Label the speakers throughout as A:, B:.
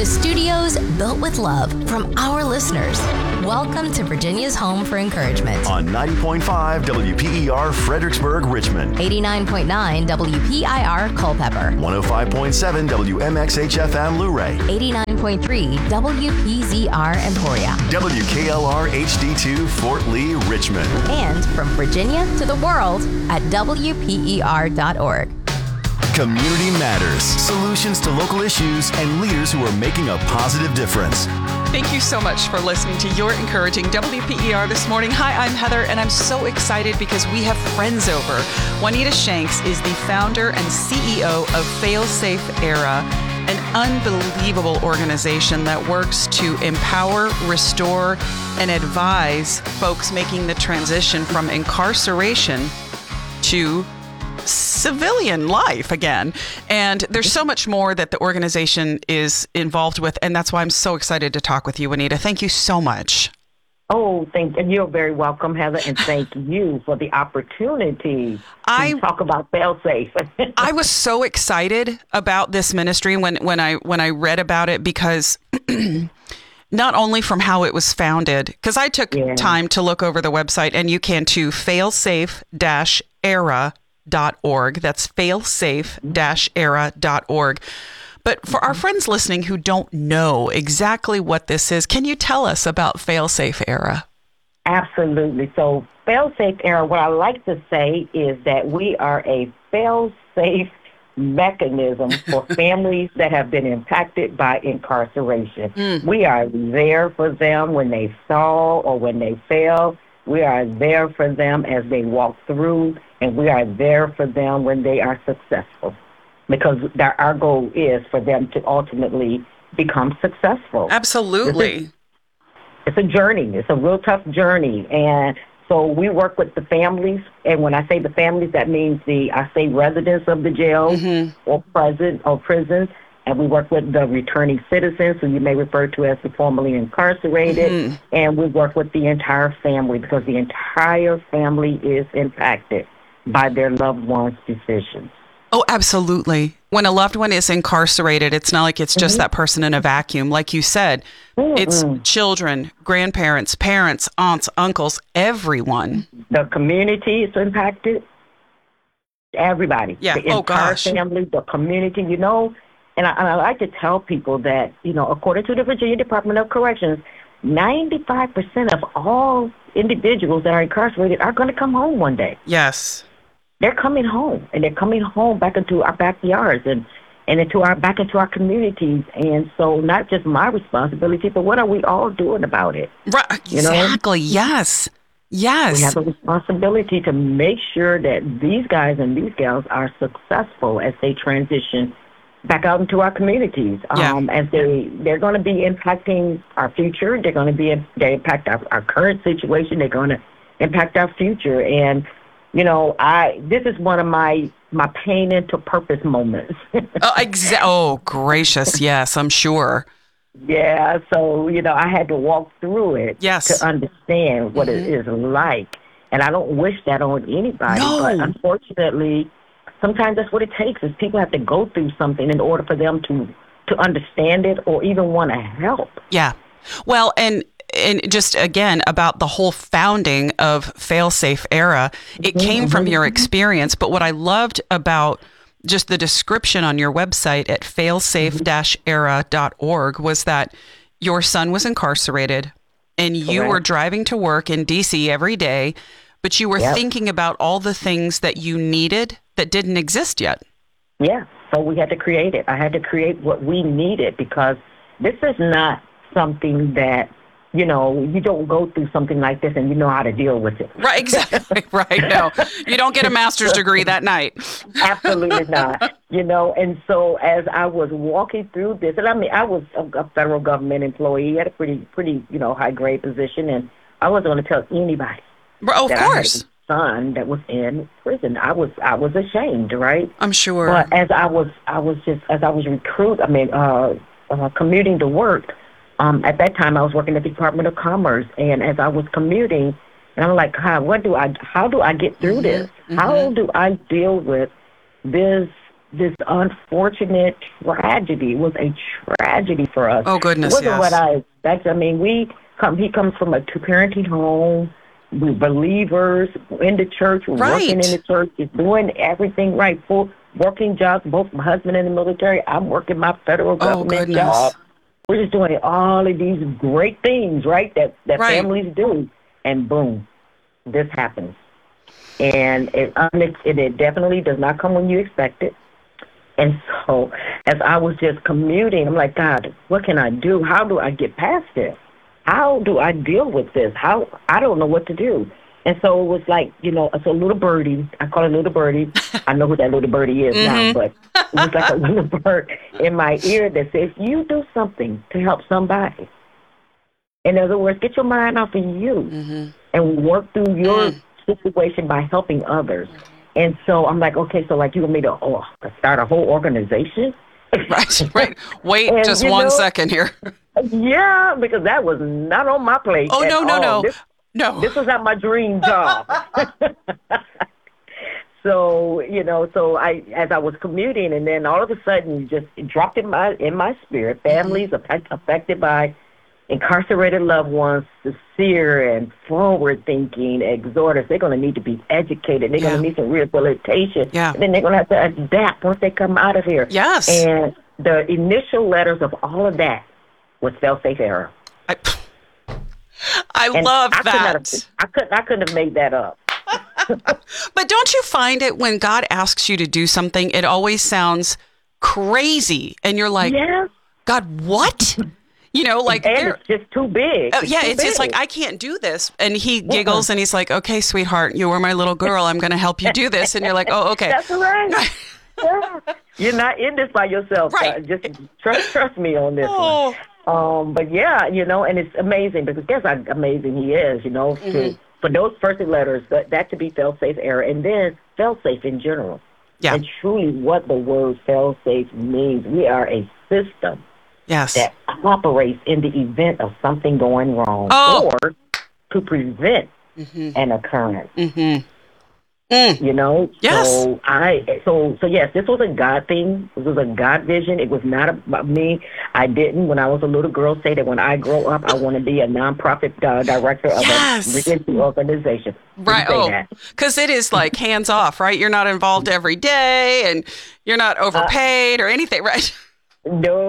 A: to studios built with love from our listeners. Welcome to Virginia's home for encouragement.
B: On 90.5 WPER Fredericksburg, Richmond.
A: 89.9 WPIR Culpeper.
B: 105.7 WMXHFM Luray.
A: 89.3 WPZR Emporia.
B: WKLR HD2 Fort Lee, Richmond.
A: And from Virginia to the world at WPER.org.
B: Community Matters. Solutions to local issues and leaders who are making a positive difference.
C: Thank you so much for listening to Your Encouraging WPER this morning. Hi, I'm Heather, and I'm so excited because we have friends over. Juanita Shanks is the founder and CEO of Failsafe Era, an unbelievable organization that works to empower, restore, and advise folks making the transition from incarceration to civilian life again. And there's so much more that the organization is involved with, and that's why I'm so excited to talk with you, Juanita. Thank you so much.
D: Oh, and you're very welcome, Heather, and thank you for the opportunity to talk about Failsafe.
C: I was so excited about this ministry when I read about it because not only from how it was founded, because I took time to look over the website, and you can too, failsafe-era.org. That's failsafe-era.org. But for our friends listening who don't know exactly what this is, can you tell us about Failsafe Era?
D: Absolutely. So Failsafe Era, what I like to say is that we are a fail-safe mechanism for families that have been impacted by incarceration. We are there for them when they fall or when they fail. We are there for them as they walk through, and we are there for them when they are successful, because our goal is for them to ultimately become successful.
C: Absolutely.
D: It's a journey. It's a real tough journey. And so we work with the families, and when I say the families, that means I say residents of the jail or prisons, and we work with the returning citizens, who you may refer to as the formerly incarcerated, and we work with the entire family, because the entire family is impacted by their loved one's decisions.
C: Oh, absolutely. When a loved one is incarcerated, it's not like it's just that person in a vacuum. Like you said, it's children, grandparents, parents, aunts, uncles, everyone.
D: The community is impacted. Everybody.
C: Yeah.
D: The entire family, the community, And I like to tell people that, according to the Virginia Department of Corrections, 95% of all individuals that are incarcerated are going to come home one day.
C: Yes.
D: They're coming home, and they're coming home back into our backyards and back into our communities. And so not just my responsibility, but what are we all doing about it?
C: Right. Exactly. Yes. Yes.
D: We have a responsibility to make sure that these guys and these gals are successful as they transition back out into our communities. As they're going to be impacting our future. They impact our current situation. They're going to impact our future. And, this is one of my pain into purpose moments.
C: Oh, gracious. Yes, I'm sure.
D: Yeah. So, I had to walk through it to understand what it is like. And I don't wish that on anybody.
C: No.
D: But unfortunately, sometimes that's what it takes, is people have to go through something in order for them to understand it or even want to help.
C: Yeah. Well, and just again about the whole founding of Failsafe Era, it came from your experience. But what I loved about just the description on your website at failsafe-era.org was that your son was incarcerated and you were driving to work in D.C. every day, but you were thinking about all the things that you needed that didn't exist yet.
D: Yeah, so we had to create it. I had to create what we needed, because this is not something that, you don't go through something like this and you know how to deal with it.
C: Right, exactly. Right. No, you don't get a master's degree that night.
D: Absolutely not. And so as I was walking through this, and I was a federal government employee at a pretty, high grade position, and I wasn't going to tell anybody.
C: Of course.
D: Son that was in prison. I was ashamed, right?
C: I'm sure.
D: But as I was commuting to work, at that time I was working at the Department of Commerce, and as I was commuting, and I'm like, how do I get through this? How do I deal with this this unfortunate tragedy. It was a tragedy for us.
C: Oh, goodness,
D: it wasn't
C: yes.
D: what I expected. I mean, he comes from a two-parenting home. We're believers in the church. We're working in the church. He's doing everything right. Full working jobs. Both my husband in the military. I'm working my federal government job. We're just doing all of these great things, right, that families do. And boom, this happens. And it definitely does not come when you expect it. And so as I was just commuting, I'm like, God, what can I do? How do I get past this? How do I deal with this? I don't know what to do. And so it was like, it's a little birdie. I call it a little birdie. I know who that little birdie is now, but it was like a little bird in my ear that says, you do something to help somebody. In other words, get your mind off of you and work through your situation by helping others. And so I'm like, okay, so like you want me to start a whole organization?
C: Right. Wait just 1 second here.
D: Yeah, because that was not on my plate.
C: Oh, no.
D: No. This was not my dream job. So, as I was commuting, and then all of a sudden it dropped in my spirit, families affected by incarcerated loved ones, sincere and forward-thinking exhorters. They're going to need to be educated. They're going to need some rehabilitation.
C: Yeah.
D: And then they're going to have to adapt once they come out of here.
C: Yes.
D: And the initial letters of all of that was Fail-Safe Era.
C: I love that.
D: I couldn't have made that up.
C: But don't you find it when God asks you to do something, it always sounds crazy. And you're like, God, what?
D: It's just too big.
C: It's just like, I can't do this. And he giggles and he's like, okay, sweetheart, you were my little girl. I'm going to help you do this. And you're like, oh, okay.
D: That's right. Yeah. You're not in this by yourself.
C: Right.
D: Just trust me on this one. But and it's amazing because guess how amazing he is, for those first letters, that to be Fail-Safe Era, and then Fail-Safe in general.
C: Yeah.
D: And truly what the word Fail-Safe means, we are a system that operates in the event of something going wrong or to prevent an occurrence.
C: Yes.
D: So yes, this was a God thing. This was a God vision. It was not about me. I didn't, when I was a little girl, say that when I grow up, I want to be a nonprofit director of a religious organization.
C: Right. Because it is like hands off, right? You're not involved every day and you're not overpaid or anything, right?
D: No,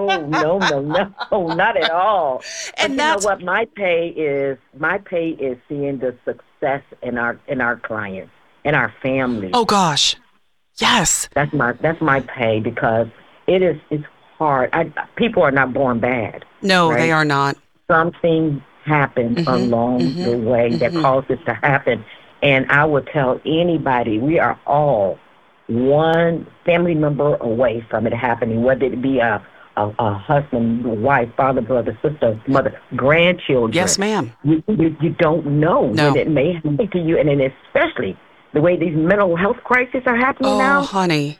D: not at all. And that's what my pay is. My pay is seeing the success in our clients. And our families.
C: Oh gosh, yes.
D: That's my pay because it's hard. People are not born bad.
C: No,
D: right?
C: They are not.
D: Something happens along the way that caused this to happen. And I would tell anybody, we are all one family member away from it happening, whether it be a husband, wife, father, brother, sister, mother, grandchildren.
C: Yes, ma'am.
D: You don't know when it may happen to you, and then especially the way these mental health crises are happening now.
C: Oh, honey.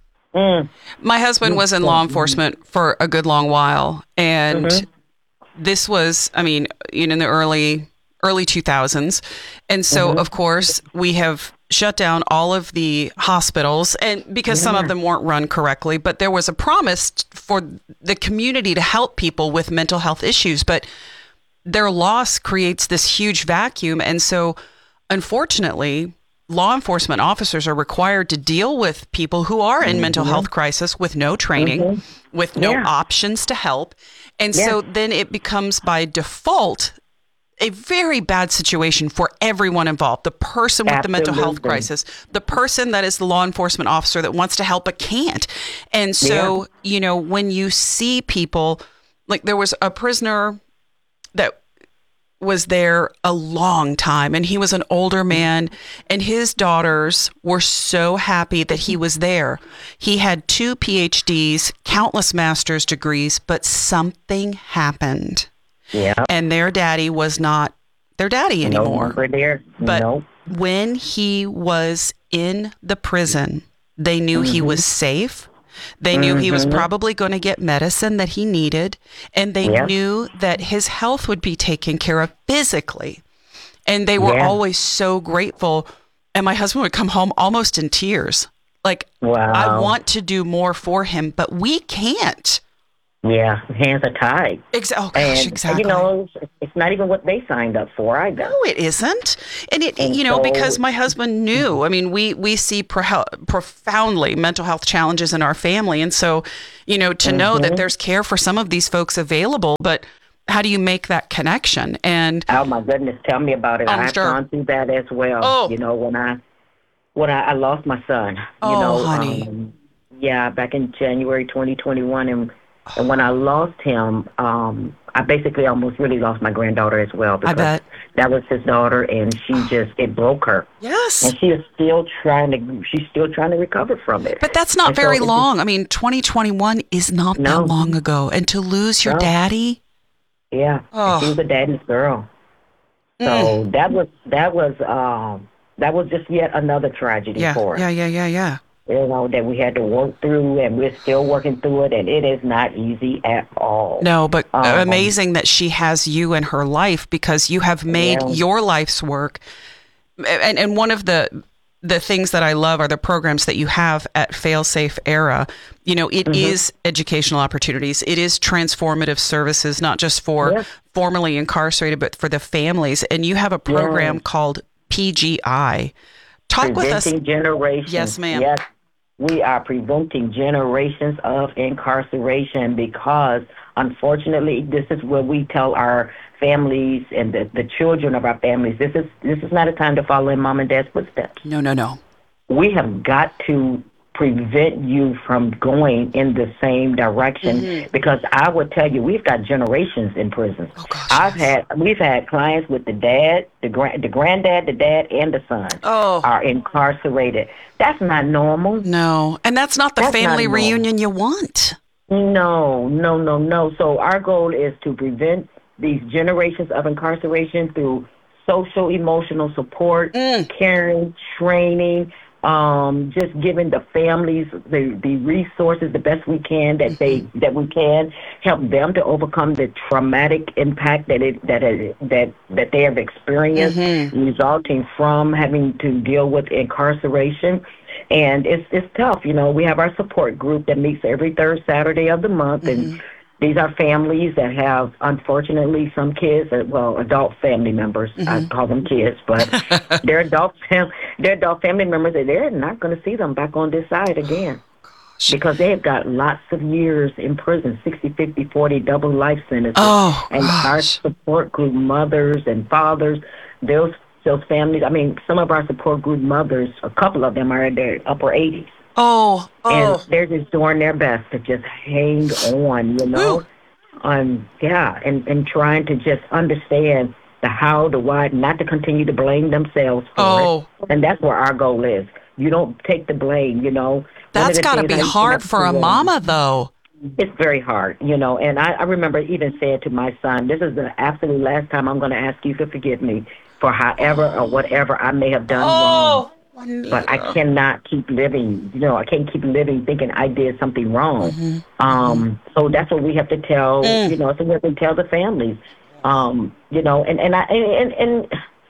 C: My husband was in law enforcement for a good long while. And this was, in the early 2000s. And so, of course, we have shut down all of the hospitals and because some of them weren't run correctly. But there was a promise for the community to help people with mental health issues. But their loss creates this huge vacuum. And so, unfortunately, law enforcement officers are required to deal with people who are in mental health crisis with no training, with no options to help. And so then it becomes by default a very bad situation for everyone involved. The person with the mental health crisis, the person that is the law enforcement officer that wants to help but can't. And so, when you see people, like there was a prisoner that was there a long time and he was an older man and his daughters were so happy that he was there. He had 2 PhDs, countless master's degrees, but something happened. Yeah. And their daddy was not their daddy anymore. But when he was in the prison, they knew he was safe. They knew he was probably going to get medicine that he needed, and they knew that his health would be taken care of physically. And they were always so grateful. And my husband would come home almost in tears. Like,
D: Wow.
C: I want to do more for him, but we can't.
D: Yeah, hands are tied.
C: Oh, gosh,
D: And,
C: exactly.
D: you know, it's not even what they signed up for either.
C: No, it isn't. And
D: And
C: you know,
D: so-
C: because my husband knew, I mean, we see profoundly mental health challenges in our family. And so, you know, to know that there's care for some of these folks available, but how do you make that connection? And
D: Oh my goodness, tell me about it.
C: I'm
D: I've
C: sure.
D: gone through that as well.
C: Oh.
D: You know, when I lost my son,
C: honey.
D: back in January 2021, and when I lost him, I basically almost really lost my granddaughter as well, because
C: bet.
D: that was his daughter, and it broke her.
C: yes.
D: And she's still trying to recover from it.
C: But that's not
D: And so
C: very
D: it's
C: long. I mean, 2021 is not
D: No.
C: that long ago. And to lose your
D: No.
C: daddy.
D: Yeah,
C: Oh.
D: she was a daddy's girl. So that was just yet another tragedy for us.
C: Yeah.
D: You know, that we had to work through, and we're still working through it, and it is not easy at all.
C: No, but amazing that she has you in her life, because you have made
D: Yeah.
C: your life's work. And one of the things that I love are the programs that you have at Failsafe Era. You know, it is educational opportunities. It is transformative services, not just for formerly incarcerated, but for the families. And you have a program called PGI. Talk with us.
D: Preventing generations.
C: Yes, ma'am.
D: Yes, we are preventing generations of incarceration, because, unfortunately, this is where we tell our families and the children of our families, this is not a time to follow in mom and dad's footsteps.
C: No.
D: We have got to prevent you from going in the same direction, because I would tell you, we've got generations in prison.
C: Oh, gosh,
D: We've had clients with the dad, the granddad, the dad, and the son are incarcerated. That's not normal.
C: No. And that's not the
D: That's
C: family
D: not normal.
C: reunion you want.
D: No. So our goal is to prevent these generations of incarceration through social, emotional support, caring, training, just giving the families the resources the best we can that we can help them to overcome the traumatic impact that they have experienced, resulting from having to deal with incarceration. And it's tough. You know, we have our support group that meets every third Saturday of the month, and these are families that have, unfortunately, some kids, adult family members. I call them kids, but they're adult family members, and they're not going to see them back on this side again, because they've got lots of years in prison, 60, 50, 40 double life sentences. And our support group mothers and fathers, those families, I mean, some of our support group mothers, a couple of them are in their upper 80s. And they're just doing their best to just hang on, you know? And trying to just understand the how, the why, not to continue to blame themselves for it. And that's where our goal is. You don't take the blame, you know?
C: That's got to be hard for a mama, though.
D: It's very hard, you know, and I remember even saying to my son, this is the absolute last time I'm going to ask you to forgive me for however or whatever I may have done wrong. But I cannot keep living, you know, I can't keep living thinking I did something wrong. So that's what we have to tell, you know, so we have to tell the families, you know, and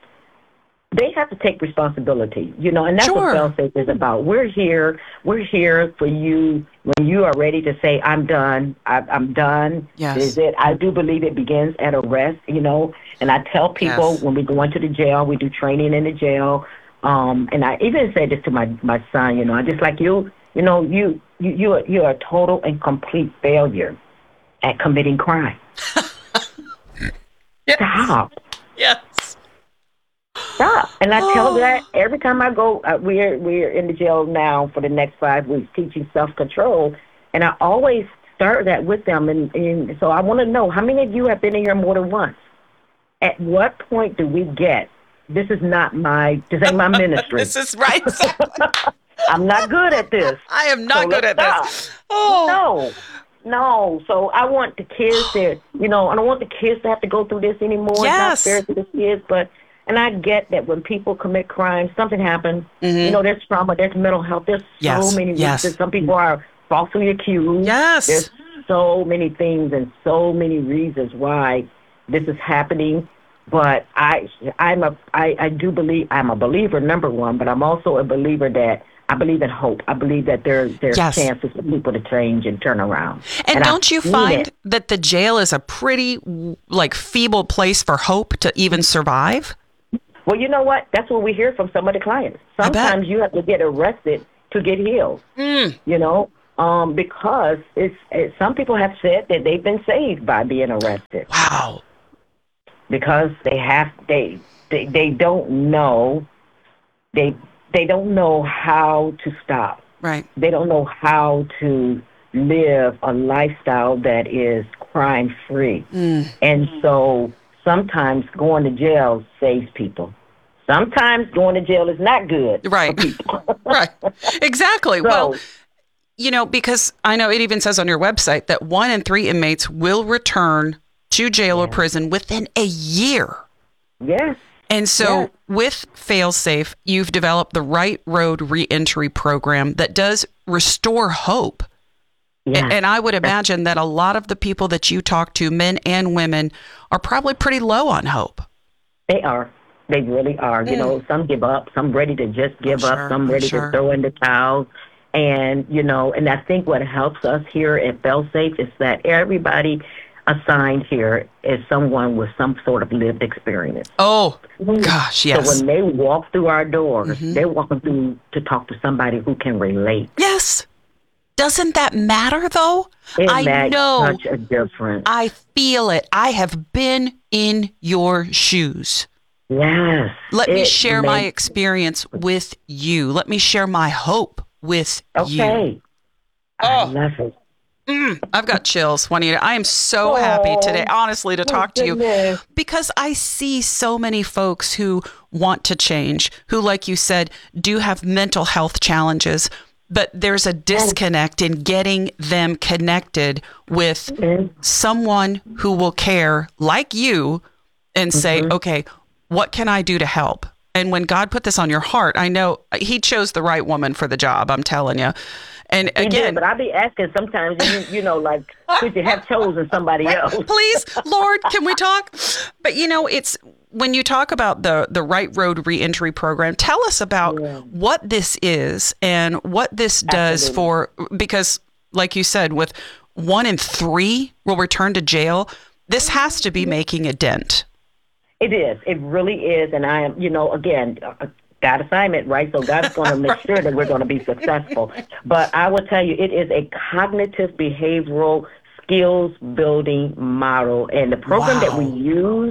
D: they have to take responsibility, you know, and that's what Failsafe is about. We're here for you when you are ready to say, I'm done. I'm done.
C: Yes.
D: This is it. I do believe it begins at arrest, you know, and I tell people when we go into the jail, we do training in the jail. And I even say this to my son, you know, I just like you know, you're a total and complete failure at committing crime. Stop.
C: Yes.
D: Stop. And I tell that every time I go, we're in the jail now for the next 5 weeks teaching self-control. And I always start that with them. And so I want to know, how many of you have been in here more than once? At what point do we get, this ain't my ministry.
C: This is right.
D: I'm not good at this.
C: I am not good at this.
D: No. So I want the kids to, you know, I don't want the kids to have to go through this anymore.
C: Yes.
D: It's not fair to the kids, and I get that when people commit crimes, something happens. You know, there's trauma, there's mental health, there's so many reasons. Some people are falsely accused.
C: Yes.
D: There's so many things and so many reasons why this is happening. But I do believe, I'm a believer, number one, but I'm also a believer that I believe in hope. I believe that there's
C: Yes.
D: chances for people to change and turn around.
C: And
D: I've
C: don't you
D: seen
C: find
D: it.
C: that the jail is a pretty feeble place for hope to even survive?
D: Well, you know what? That's what we hear from some of the clients.
C: I bet.
D: Sometimes you have to get arrested to get healed. You know, because some people have said that they've been saved by being arrested
C: Wow.
D: because they don't know they don't know how to stop.
C: Right.
D: They don't know how to live a lifestyle that is crime free. And so sometimes going to jail saves people. Sometimes going to jail is not good.
C: Right. Right. Exactly. Well, because I know it even says on your website that 1 in 3 inmates will return to jail or prison within a year.
D: Yes.
C: And so with Failsafe, you've developed the Right Road Reentry program that does restore hope.
D: Yes.
C: And I would imagine that a lot of the people that you talk to, men and women, are probably pretty low on hope.
D: They are. They really are. You know, some give up, some ready to just give up, some ready to throw in the towel. And, and I think what helps us here at Failsafe is that everybody assigned here is someone with some sort of lived experience.
C: Oh, gosh, yes.
D: So when they walk through our doors, they're walking through to talk to somebody who can relate.
C: Yes. Doesn't that matter, though?
D: I
C: know.
D: Such a difference.
C: I feel it. I have been in your shoes.
D: Yes.
C: Let me share my experience with you. Let me share my hope with you.
D: Okay. I love it.
C: I've got chills, Juanita. I am so happy today, honestly, to talk to you because I see so many folks who want to change, who, like you said, do have mental health challenges, but there's a disconnect in getting them connected with someone who will care like you and say, okay, what can I do to help? And when God put this on your heart, I know he chose the right woman for the job, I'm telling you. And
D: He
C: again,
D: did, but I be asking sometimes, could you have chosen somebody else?
C: Please, Lord, can we talk? But it's when you talk about the Right Road Reentry program, tell us about what this is and what this does because like you said, with 1 in 3 will return to jail, this has to be making a dent.
D: It is. It really is. And I am, again, God assignment, right? So God's going to make sure that we're going to be successful. But I will tell you, it is a cognitive behavioral skills building model. And the program that we use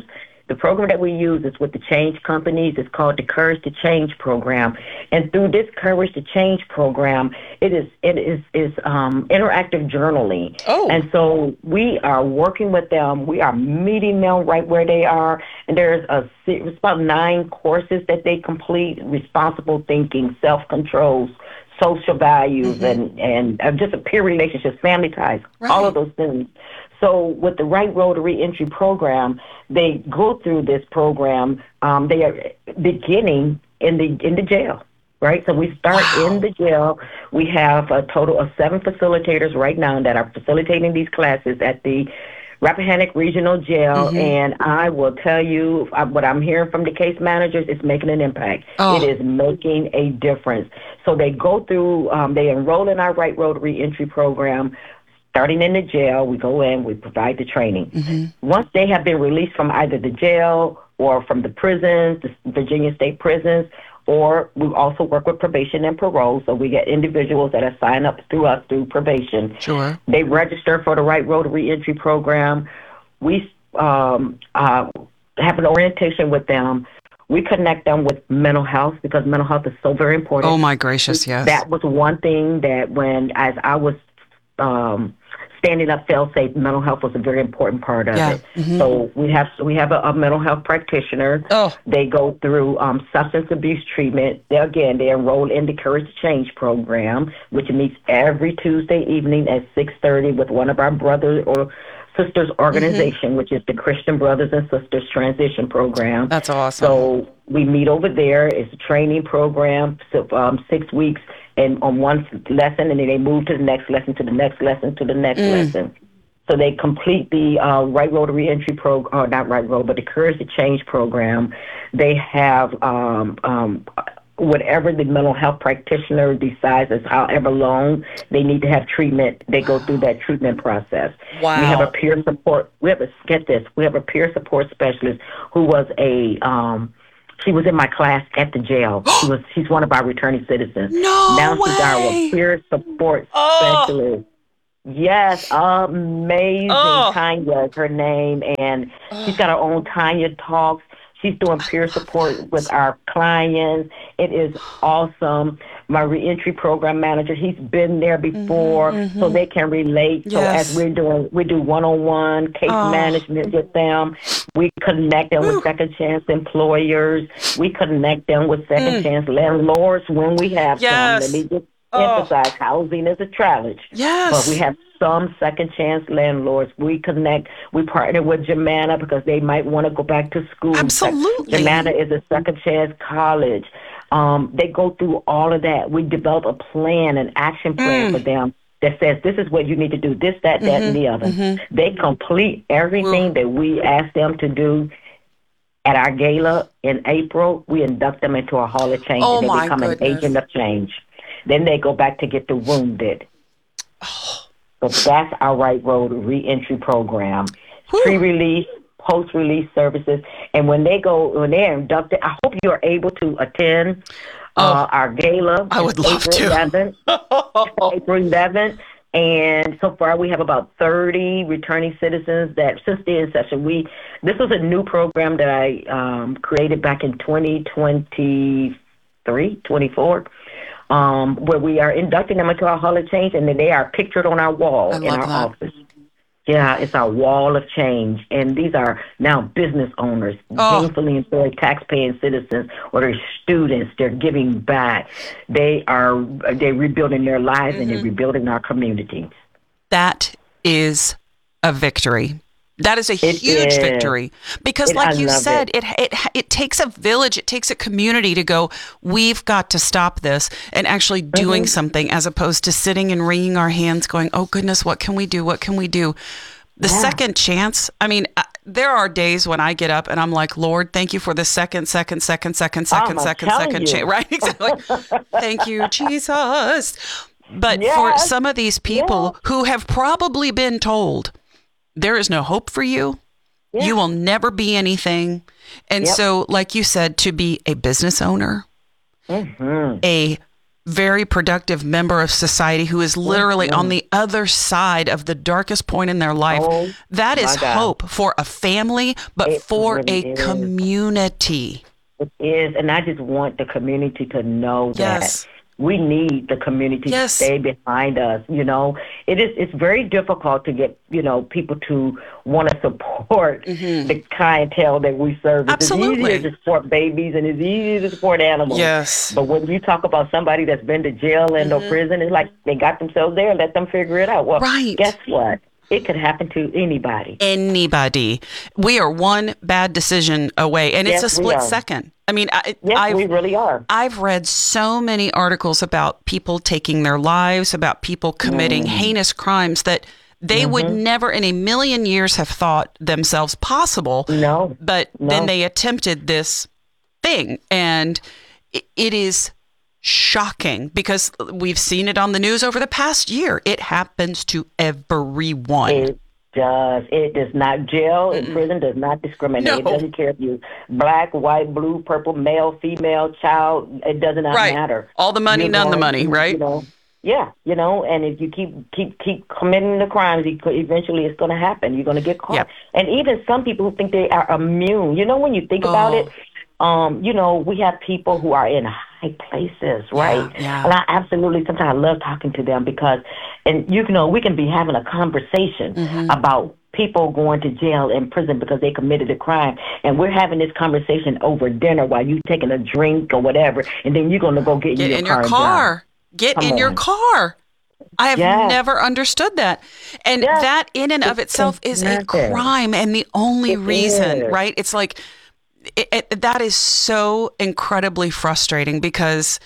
D: is with the change companies. It's called the Courage to Change program. And through this Courage to Change program, it is interactive journaling. Oh. And so we are working with them. We are meeting them right where they are. And there's about 9 courses that they complete: responsible thinking, self-control, social values, and just a peer relationships, family ties, all of those things. So with the Right Road Reentry program, they go through this program. They are beginning in the jail, right? So we start in the jail. We have a total of 7 facilitators right now that are facilitating these classes at the Rappahannock Regional Jail, and I will tell you what I'm hearing from the case managers is making an impact. It is making a difference. So they go through, they enroll in our Right Road Reentry program. Starting in the jail, we go in, we provide the training. Once they have been released from either the jail or from the prisons, the Virginia State prisons, or we also work with probation and parole, so we get individuals that are signed up through us through probation.
C: Sure.
D: They register for the Right Road Reentry program. We have an orientation with them. We connect them with mental health because mental health is so very important.
C: Oh, my gracious, yes.
D: That was one thing that as I was standing up Failsafe, mental health was a very important part of it. So we have a mental health practitioner. They go through substance abuse treatment. They enroll in the Courage to Change program, which meets every Tuesday evening at 6:30 with one of our brothers or sisters organization, which is the Christian Brothers and Sisters Transition Program.
C: That's awesome.
D: So we meet over there. It's a training program, 6 weeks, and on one lesson, and then they move to the next lesson, to the next lesson, to the next lesson. So they complete the Right Road Reentry program, not Right Road, but the Courage to Change program. They have whatever the mental health practitioner decides is however long they need to have treatment, they go through that treatment process.
C: Wow.
D: We have a peer support. We have a peer support specialist who was she was in my class at the jail. She's one of our returning citizens.
C: No
D: now
C: way.
D: She's our peer support specialist. Yes, amazing. Tanya is her name, and she's got her own Tanya Talks. She's doing peer support with our clients. It is awesome. My reentry program manager, he's been there before, so they can relate. So as we do one-on-one case management with them. We connect them with second chance employers. We connect them with second chance landlords when we have some. Let me just emphasize, housing is a challenge.
C: Yes.
D: But we have some second chance landlords. We connect. We partner with Germanna because they might want to go back to school.
C: Absolutely.
D: Germanna is a second chance college. They go through all of that. We develop a plan, an action plan for them that says this is what you need to do, this, that, that, and the other. They complete everything that we ask them to do. At our gala in April, we induct them into a Hall of Change, and they become an agent of change. Then they go back to get the wounded. So that's our Right Road reentry program. Pre-release, post-release services. And when they're inducted, I hope you are able to attend our gala.
C: I would love
D: April
C: to.
D: 11th, April 11th. And so far, we have about 30 returning citizens that since the inception, this was a new program that I created back in 24, where we are inducting them into our Hall of Change, and then they are pictured on our wall in our office. Yeah, it's our wall of change. And these are now business owners, gainfully employed tax-paying citizens, or they're students. They're giving back. They're rebuilding their lives, and they're rebuilding our communities.
C: That is a victory. That is a huge victory because, like you said, it takes a village, it takes a community to go, we've got to stop this, and actually doing something, as opposed to sitting and wringing our hands going, oh goodness, what can we do? What can we do? The second chance. I mean, there are days when I get up and I'm like, Lord, thank you for the second chance. Right? Exactly. Thank you, Jesus. But for some of these people who have probably been told, there is no hope for you. Yeah. You will never be anything. And so, like you said, to be a business owner, a very productive member of society who is literally on the other side of the darkest point in their life, that is hope for a family, but for really a community.
D: It is. And I just want the community to know that. We need the community to stay behind us. You know, it's very difficult to get, people to want to support the clientele that we serve.
C: Absolutely.
D: It's easier to support babies and it's easier to support animals.
C: Yes.
D: But when you talk about somebody that's been to jail and or prison, it's like they got themselves there. Let them figure it out. Well, guess what? It could happen to anybody.
C: Anybody. We are one bad decision away, and it's a split second. I mean,
D: we really are.
C: I've read so many articles about people taking their lives, about people committing heinous crimes that they would never in a million years have thought themselves possible.
D: No.
C: But then they attempted this thing, and it is shocking because we've seen it on the news over the past year. It happens to everyone.
D: It does. It does not. Jail and prison does not discriminate.
C: No.
D: It doesn't care if you're black, white, blue, purple, male, female, child. It does not matter.
C: All the money, none the money, right?
D: And if you keep committing the crimes, eventually it's going to happen. You're going to get caught. Yep. And even some people who think they are immune. When you think about it, we have people who are in high places, right?
C: Yeah.
D: And I absolutely, sometimes I love talking to them because, we can be having a conversation about people going to jail and prison because they committed a crime. And we're having this conversation over dinner while you taking a drink or whatever. And then you're going to go get in your car.
C: Get in your car. I have never understood that. And that in and of itself is a crime. And the only reason, right? It's like, that is so incredibly frustrating because,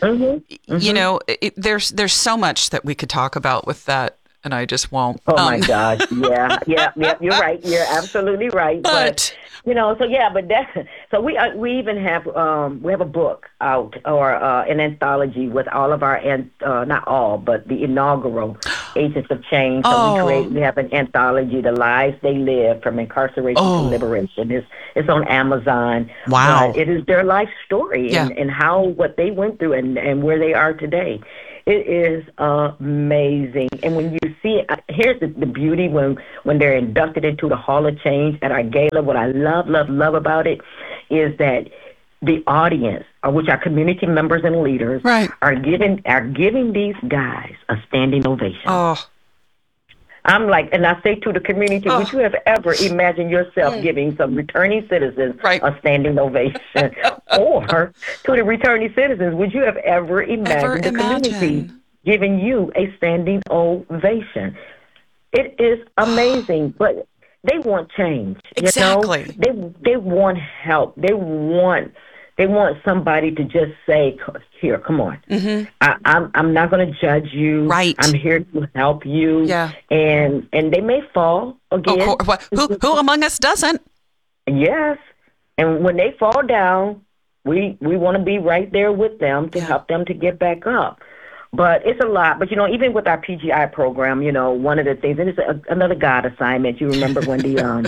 C: there's so much that we could talk about with that, and I just won't.
D: Oh, my gosh. Yeah. You're right. You're absolutely right. But So we even have we have a book out, or an anthology with all of our not all, but the inaugural Agents of Change. So we have an anthology, The Lives They Live from Incarceration to Liberation. It's on Amazon.
C: Wow.
D: It is their life story and what they went through and where they are today. It is amazing. And when you see it, here's the beauty when they're inducted into the Hall of Change at our gala. What I love about it is that the audience, which are community members and leaders, are giving these guys a standing ovation.
C: Oh.
D: I'm like, and I say to the community, would you have ever imagined yourself giving some returning citizens a standing ovation? Or to the returning citizens, would you have ever imagined the community giving you a standing ovation? It is amazing, but they want change.
C: Exactly.
D: You know? They want help. They want somebody to just say, "Here, come on. I'm not going to judge you.
C: Right.
D: I'm here to help you."
C: Yeah.
D: And they may fall again.
C: Who among us doesn't?
D: Yes. And when they fall down, we want to be right there with them to help them to get back up. But it's a lot. But, even with our PGI program, one of the things, and it's another God assignment. You remember when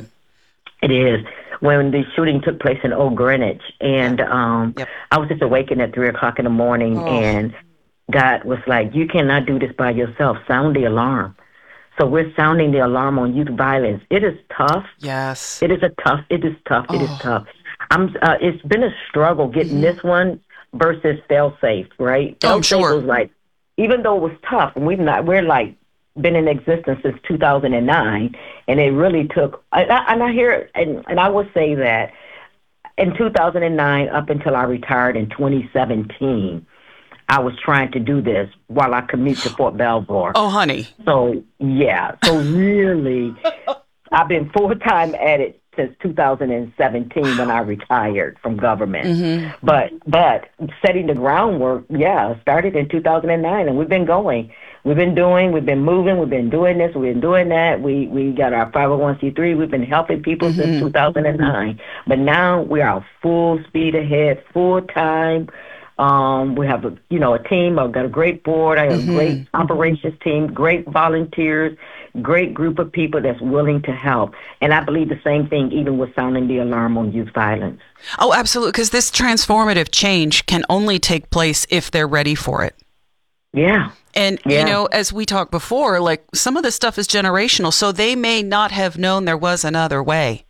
D: when the shooting took place in Old Greenwich, and I was just awakened at 3:00 in the morning, and God was like, "You cannot do this by yourself. Sound the alarm." So we're sounding the alarm on youth violence. It is tough.
C: Yes.
D: It is tough. It is tough. It's been a struggle getting this one versus Failsafe, right?
C: Sure.
D: Was like, even though it was tough, and we're like been in existence since 2009, and it really took. And I hear, and I will say that in 2009 up until I retired in 2017, I was trying to do this while I commute to Fort Belvoir.
C: Oh, honey.
D: So really, I've been full-time at it since 2017 when I retired from government. But setting the groundwork, started in 2009, and we've been going. We've been moving, we've been doing this, we've been doing that. We got our 501c3. We've been helping people since 2009. But now we are full speed ahead, full-time. We have a team. I've got a great board. I have a great operations team, great volunteers, great group of people that's willing to help. And I believe the same thing even with sounding the alarm on youth violence.
C: Oh, absolutely, because this transformative change can only take place if they're ready for it.
D: Yeah.
C: And, as we talked before, like some of this stuff is generational, so they may not have known there was another way.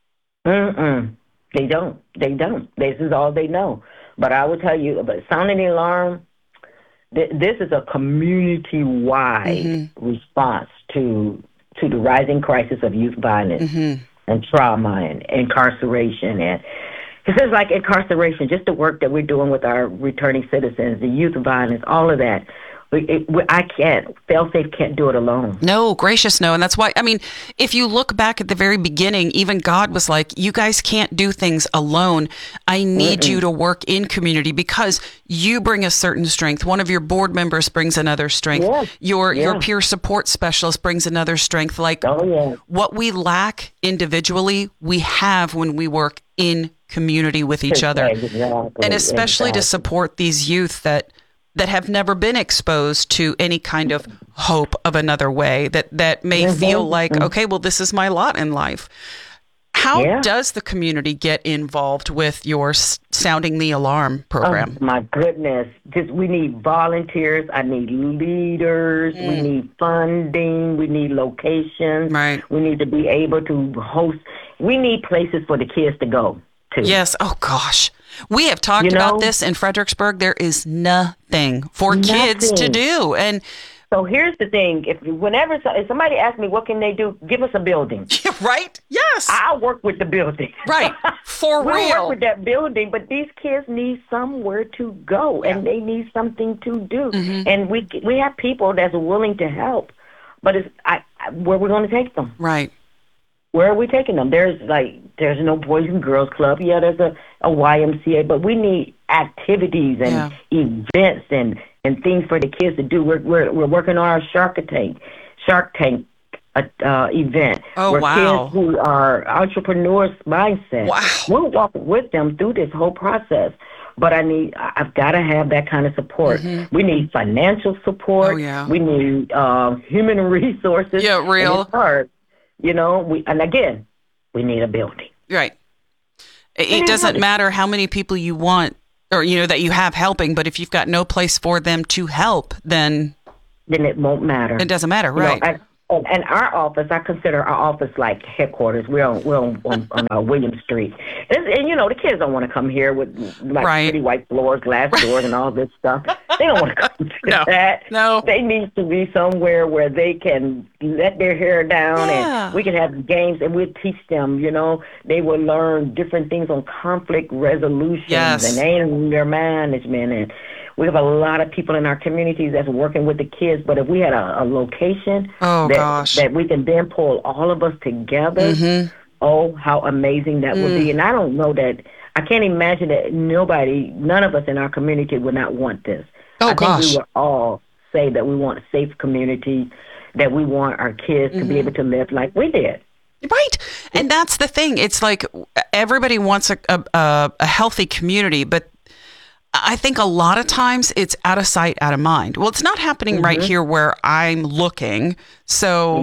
D: They don't. This is all they know. But I will tell you, but sounding the alarm, this is a community-wide response to the rising crisis of youth violence and trauma and incarceration. And this is like incarceration, just the work that we're doing with our returning citizens, the youth violence, all of that. Failsafe can't do it alone.
C: No, gracious no. And that's why, if you look back at the very beginning, even God was like, you guys can't do things alone. I need you to work in community because you bring a certain strength. One of your board members brings another strength. Your peer support specialist brings another strength. Like what we lack individually, we have when we work in community with each other. And especially to support these youth that have never been exposed to any kind of hope of another way, that may feel like, okay, well, this is my lot in life. How does the community get involved with your Sounding the Alarm program?
D: Oh, my goodness. We need volunteers. I need leaders. We need funding. We need locations.
C: Right.
D: We need to be able to host. We need places for the kids to go to.
C: Yes. Oh, gosh. We have talked about this in Fredericksburg. There is nothing for kids to do. And
D: so here's the thing. If somebody asks me, what can they do? Give us a building.
C: Right? Yes.
D: I'll work with the building.
C: Right. For real.
D: We'll work with that building, but these kids need somewhere to go, and they need something to do. And we have people that's willing to help, but where we're going to take them.
C: Right.
D: Where are we taking them? There's no Boys and Girls Club. Yeah, there's a YMCA, but we need activities and events and things for the kids to do. We're working on our Shark Tank event
C: Oh,
D: where
C: wow.
D: kids who are entrepreneurs mindset.
C: Wow.
D: We'll walk with them through this whole process. But I've got to have that kind of support. We need financial support.
C: Oh, yeah.
D: We need human resources.
C: Yeah, real.
D: And it's hard. And again, we need a building.
C: Right. It doesn't matter how many people you want or, that you have helping, but if you've got no place for them to help, then
D: it won't matter.
C: It doesn't matter, right?
D: And our office, I consider our office like headquarters. We're on William Street. And the kids don't want to come here with pretty white floors, glass doors, and all this stuff. They don't want to come to that.
C: No.
D: They need to be somewhere where they can let their hair down and we can have games and we'll teach them, they will learn different things on conflict resolution and anger management. And we have a lot of people in our communities that's working with the kids, but if we had a location that we can then pull all of us together, how amazing that would be. And I don't know that, I can't imagine that none of us in our community would not want this. I think we would all say that we want a safe community, that we want our kids to be able to live like we did.
C: Right. And that's the thing. It's like everybody wants a healthy community, but I think a lot of times it's out of sight, out of mind. Well, it's not happening right here where I'm looking. So,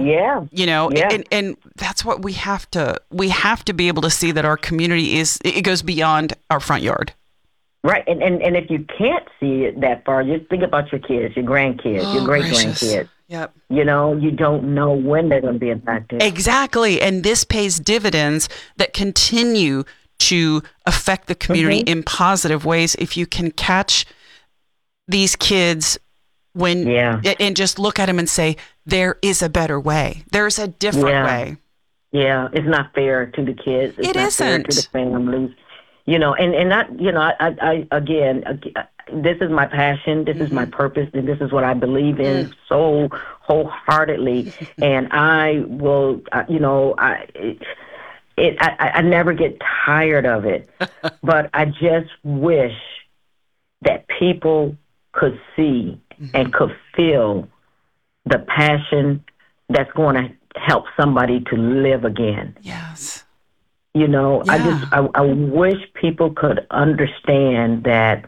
C: and that's what we have to be able to see, that our community it goes beyond our front yard.
D: Right. And if you can't see it that far, just think about your kids, your grandkids, your great-grandkids.
C: Yep.
D: You don't know when they're going to be impacted.
C: Exactly. And this pays dividends that continue to affect the community in positive ways if you can catch these kids and just look at them and say, there is a better way. There's a different way.
D: Yeah, it's not fair to the kids. It's not fair to the families. I again, this is my passion. This is my purpose, and this is what I believe in so wholeheartedly. And I will, I never get tired of it, but I just wish that people could see and could feel the passion that's going to help somebody to live again.
C: Yes.
D: I wish people could understand that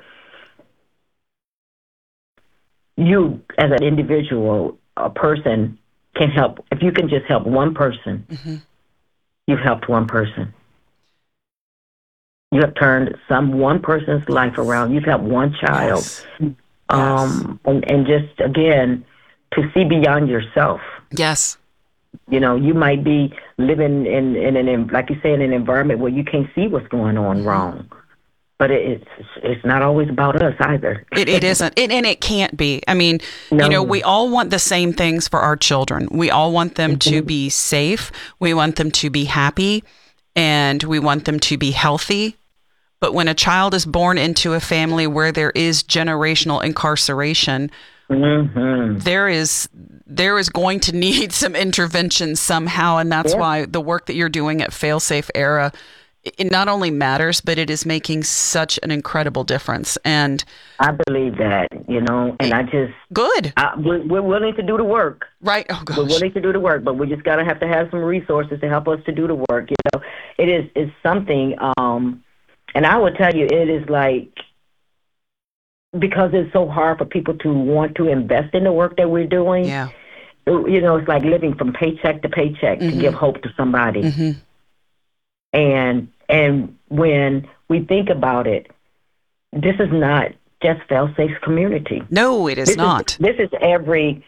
D: you, as an individual, a person, can help. If you can just help one person, you've helped one person. You have turned one person's life around. You've helped one child. And just, again, to see beyond yourself.
C: Yes.
D: You might be living in like you say, in an environment where you can't see what's going on wrong. But it's not always about us either.
C: It isn't. And it can't be. I mean, we all want the same things for our children. We all want them to be safe. We want them to be happy. And we want them to be healthy. But when a child is born into a family where there is generational incarceration, there is going to need some intervention somehow. And that's why the work that you're doing at Failsafe Era, it not only matters, but it is making such an incredible difference. And
D: I believe that, and I just...
C: Good.
D: We're willing to do the work.
C: Right. Oh, gosh.
D: We're willing to do the work, but we just got to have some resources to help us to do the work. It's something, and I would tell you, it is like, because it's so hard for people to want to invest in the work that we're doing.
C: Yeah.
D: It's like living from paycheck to paycheck to give hope to somebody. And when we think about it, this is not just Failsafe's community.
C: No, it is not.
D: This is every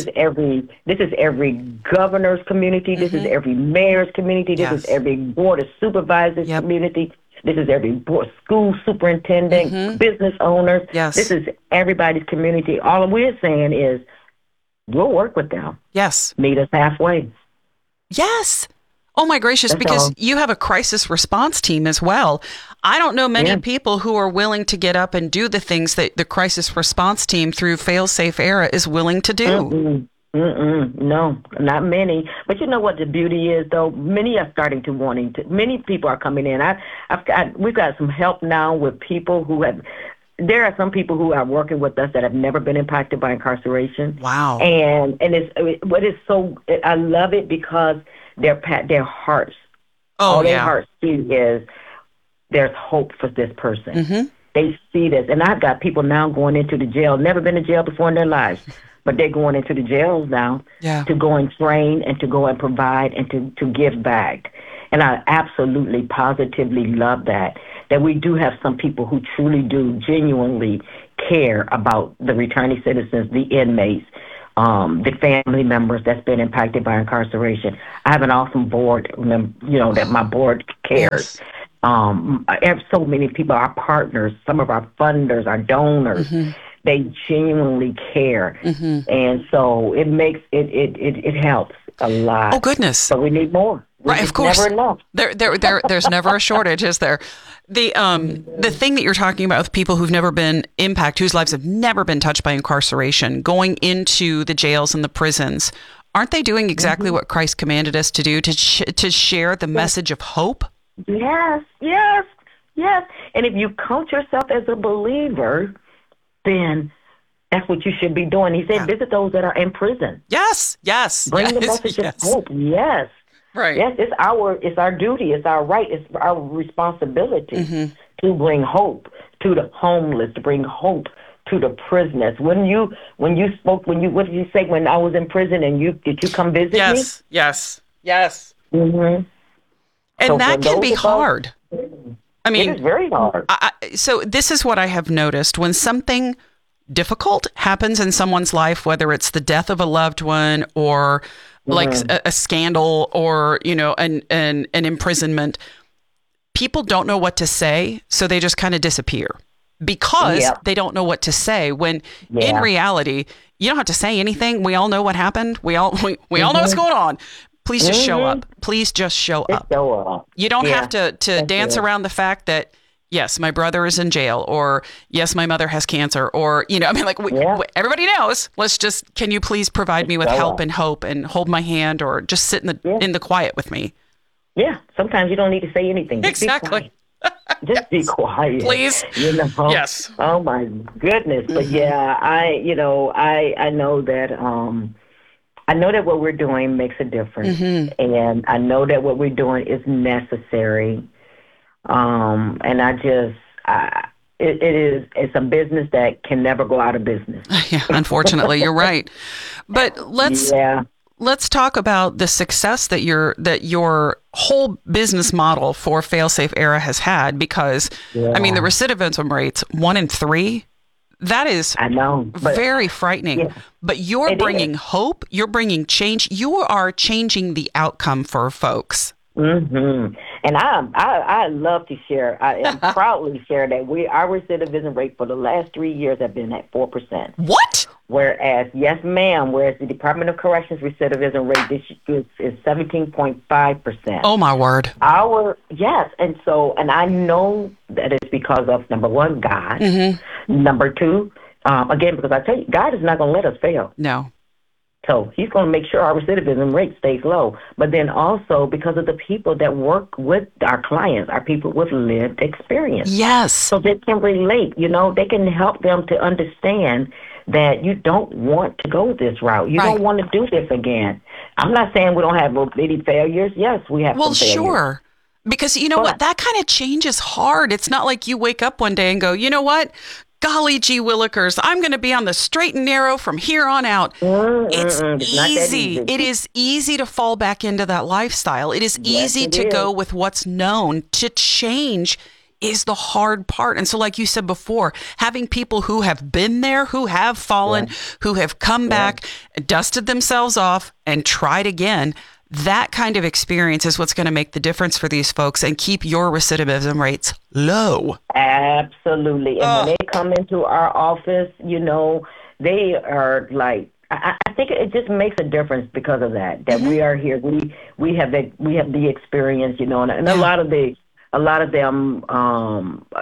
D: governor's community. This is every mayor's community. This is every board of supervisors community. This is every school superintendent, business owners.
C: Yes.
D: This is everybody's community. All we're saying is, we'll work with them.
C: Yes.
D: Meet us halfway.
C: Yes. Oh, my gracious,
D: That's
C: because
D: all.
C: you have a crisis response team as well. I don't know many people who are willing to get up and do the things that the crisis response team through Failsafe Era is willing to do.
D: No, not many. But you know what the beauty is, though? Many are starting to many people are coming in. We've got some help now with people who have there are some people who are working with us that have never been impacted by incarceration.
C: Wow.
D: And what is so, I love it because their hearts, all their hearts see is there's hope for this person.
C: Mm-hmm.
D: They see this. And I've got people now going into the jail, never been to jail before in their lives, but they're going into the jails now to go and train and to go and provide and to give back. And I absolutely, positively love that we do have some people who truly do genuinely care about the returning citizens, the inmates, the family members that's been impacted by incarceration. I have an awesome board, that my board cares. I have so many people, our partners, some of our funders, our donors, they genuinely care. And so it makes, it helps a lot.
C: Oh, goodness.
D: But we need more.
C: Right, of course.
D: Never enough.
C: There's never a shortage, is there? The thing that you're talking about with people who've never been impacted, whose lives have never been touched by incarceration, going into the jails and the prisons, aren't they doing exactly what Christ commanded us to do, to share the message of hope?
D: Yes. And if you count yourself as a believer, then that's what you should be doing. He said, visit those that are in prison.
C: Yes.
D: Bring the message of hope. Yes.
C: Right.
D: Yes, it's our duty, it's our right, it's our responsibility to bring hope to the homeless, to bring hope to the prisoners. What did you say when I was in prison and did you come visit me?
C: Yes.
D: Mm-hmm.
C: And
D: so
C: that can be hard. I mean,
D: it is very hard.
C: So this is what I have noticed. When something difficult happens in someone's life, whether it's the death of a loved one or like a scandal or, an imprisonment, people don't know what to say. So they just kind of disappear because they don't know what to say, when in reality, you don't have to say anything. We all know what happened. We all know what's going on. Please just show up. Please just show up. You don't have to dance around the fact that, yes, my brother is in jail, or yes, my mother has cancer, or, everybody knows. Can you please provide me with help and hope and hold my hand, or just sit in the quiet with me? Yeah.
D: Sometimes you don't need to say anything.
C: Exactly.
D: Just be quiet.
C: Please. Yes.
D: Oh my goodness. But I know that, I know that what we're doing makes a difference, and I know that what we're doing is necessary. And it's a business that can never go out of business.
C: Yeah, unfortunately, you're right. But let's talk about the success that your whole business model for Failsafe Era has had, because I mean, the recidivism rates 1 in 3. That is,
D: I know,
C: very frightening. Yeah, but you're bringing hope. You're bringing change. You are changing the outcome for folks.
D: And I love to share. I am proudly share that our recidivism rate for the last 3 years have been at 4%.
C: What?
D: Whereas the Department of Corrections recidivism rate this year is 17.5%.
C: Oh my word!
D: And I know that it's because of, number one, God. Number two, again, because I tell you, God is not going to let us fail.
C: No.
D: So he's going to make sure our recidivism rate stays low. But then also because of the people that work with our clients, our people with lived experience.
C: Yes.
D: So they can relate, they can help them to understand that you don't want to go this route. You don't want to do this again. I'm not saying we don't have any failures. Yes, we have some failures. Well,
C: sure. Because you know what? That kind of change is hard. It's not like you wake up one day and go, you know what? Golly gee willikers, I'm going to be on the straight and narrow from here on out. It's easy. It is easy to fall back into that lifestyle. It is easy to go with what's known. To change is the hard part. And so like you said before, having people who have been there, who have fallen, who have come back, dusted themselves off and tried again, that kind of experience is what's going to make the difference for these folks and keep your recidivism rates low.
D: Absolutely. And when they come into our office, they are like, I think it just makes a difference because of that we are here. We have the experience, and a lot of them,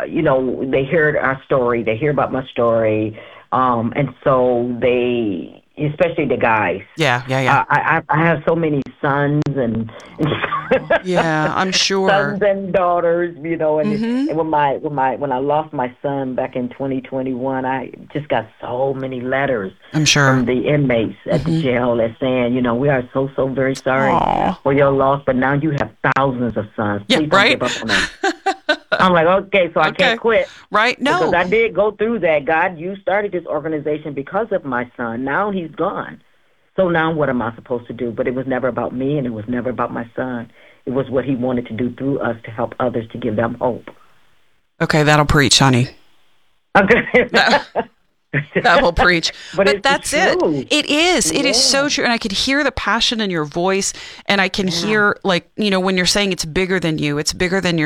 D: they hear our story, they hear about my story, and so they especially the guys.
C: Yeah.
D: I have so many sons and
C: Yeah, I'm sure.
D: sons and daughters, and,
C: Mm-hmm.
D: and when I lost my son back in 2021, I just got so many letters
C: I'm sure.
D: from the inmates at the jail that's saying, we are so very sorry
C: Aw.
D: for your loss, but now you have thousands of sons.
C: Yeah,
D: Please don't
C: right?
D: give up on us. I'm like, okay, so I
C: Okay.
D: can't quit.
C: Right? No.
D: Because I did go through that. God, you started this organization because of my son. Now he's gone. So now what am I supposed to do? But it was never about me, and it was never about my son. It was what he wanted to do through us to help others, to give them hope.
C: Okay, that'll preach, honey.
D: Okay.
C: That will preach.
D: But it's
C: that's
D: true.
C: it. It is. It is so true. And I could hear the passion in your voice, and I can hear, when you're saying it's bigger than you, it's bigger than your